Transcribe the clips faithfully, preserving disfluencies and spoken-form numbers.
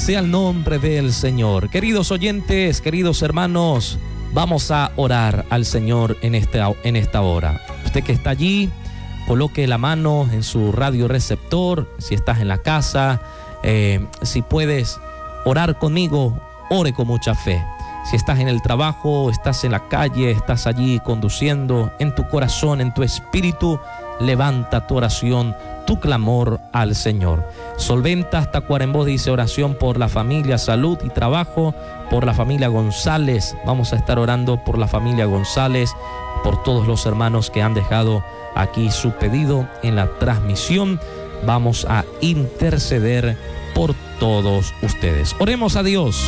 sea el nombre del Señor. Queridos oyentes, queridos hermanos, vamos a orar al Señor en esta, en esta hora. Usted que está allí, coloque la mano en su radioreceptor. Si estás en la casa, eh, si puedes orar conmigo, ore con mucha fe. Si estás en el trabajo, estás en la calle, estás allí conduciendo, en tu corazón, en tu espíritu, levanta tu oración, tu clamor al Señor. Solventas Tacuarembó dice oración por la familia, salud y trabajo, por la familia González. Vamos a estar orando por la familia González, por todos los hermanos que han dejado aquí su pedido en la transmisión. Vamos a interceder por todos ustedes. Oremos a Dios.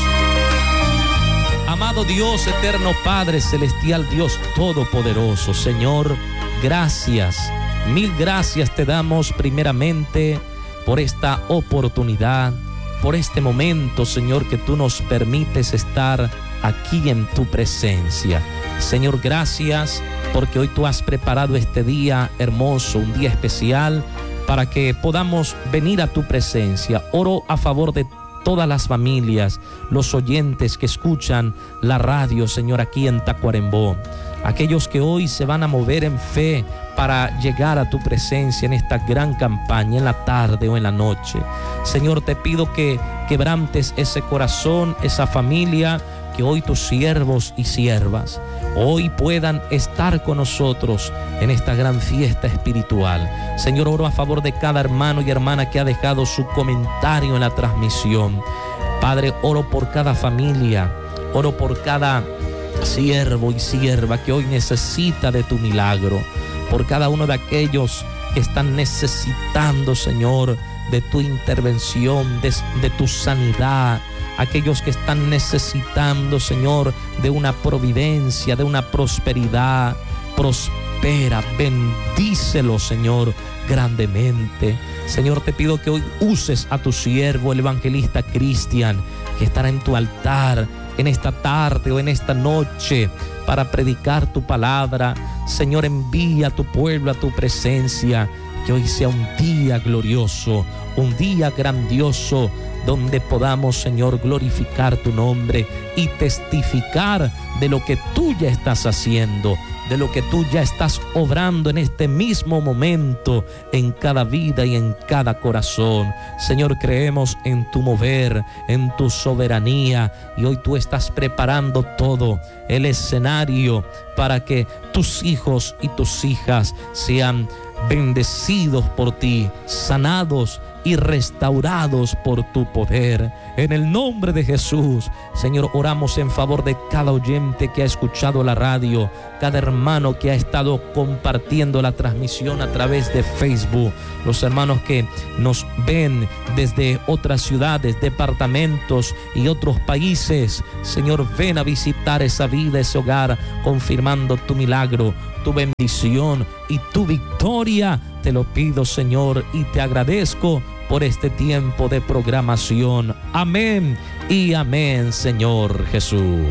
Amado Dios, eterno Padre celestial, Dios todopoderoso, Señor, gracias, mil gracias te damos primeramente por esta oportunidad, por este momento, Señor, que tú nos permites estar aquí en tu presencia. Señor, gracias porque hoy tú has preparado este día hermoso, un día especial, para que podamos venir a tu presencia. Oro a favor de todas las familias, los oyentes que escuchan la radio, Señor, aquí en Tacuarembó, aquellos que hoy se van a mover en fe para llegar a tu presencia en esta gran campaña, en la tarde o en la noche. Señor, te pido que quebrantes ese corazón, esa familia, que hoy tus siervos y siervas hoy puedan estar con nosotros en esta gran fiesta espiritual. Señor, oro a favor de cada hermano y hermana que ha dejado su comentario en la transmisión. Padre, oro por cada familia, oro por cada siervo y sierva que hoy necesita de tu milagro, por cada uno de aquellos que están necesitando, Señor, de tu intervención, de, de tu sanidad, aquellos que están necesitando, Señor, de una providencia, de una prosperidad. Prospera, bendícelo, Señor, grandemente. Señor, te pido que hoy uses a tu siervo, el evangelista Cristian, que estará en tu altar en esta tarde o en esta noche para predicar tu palabra. Señor, envía a tu pueblo a tu presencia, que hoy sea un día glorioso, un día grandioso, donde podamos, Señor, glorificar tu nombre y testificar de lo que tú ya estás haciendo, de lo que tú ya estás obrando en este mismo momento, en cada vida y en cada corazón. Señor, creemos en tu mover, en tu soberanía, y hoy tú estás preparando todo el escenario para que tus hijos y tus hijas sean bendecidos por ti, sanados y restaurados por tu poder. En el nombre de Jesús, Señor, oramos en favor de cada oyente que ha escuchado la radio, cada hermano que ha estado compartiendo la transmisión a través de Facebook, los hermanos que nos ven desde otras ciudades, departamentos y otros países. Señor, ven a visitar esa vida, ese hogar, confirmando tu milagro, tu bendición y tu victoria. Te lo pido, Señor, y te agradezco por este tiempo de programación. Amén y amén, Señor Jesús.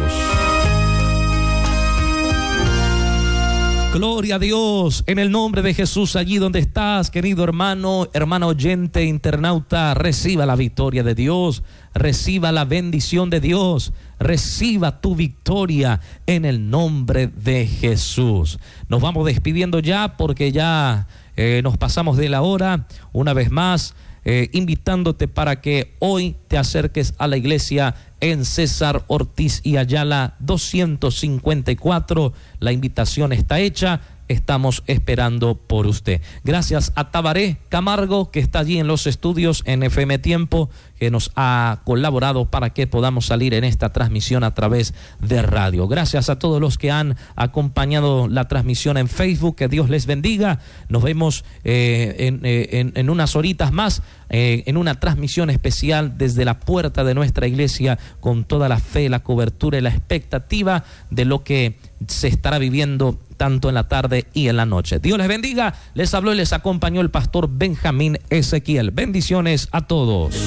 Gloria a Dios, en el nombre de Jesús, allí donde estás, querido hermano, hermana oyente, internauta, reciba la victoria de Dios, reciba la bendición de Dios, reciba tu victoria en el nombre de Jesús. Nos vamos despidiendo ya porque ya eh, nos pasamos de la hora. Una vez más, eh, invitándote para que hoy te acerques a la iglesia en César Ortiz y Ayala doscientos cincuenta y cuatro. La invitación está hecha. Estamos esperando por usted. Gracias a Tabaré Camargo, que está allí en los estudios en F M Tiempo, que nos ha colaborado para que podamos salir en esta transmisión a través de radio. Gracias a todos los que han acompañado la transmisión en Facebook. Que Dios les bendiga. Nos vemos eh, en, en, en unas horitas más eh, en una transmisión especial desde la puerta de nuestra iglesia, con toda la fe, la cobertura y la expectativa de lo que se estará viviendo tanto en la tarde y en la noche. Dios les bendiga. Les habló y les acompañó el pastor Benjamín Ezequiel. Bendiciones a todos.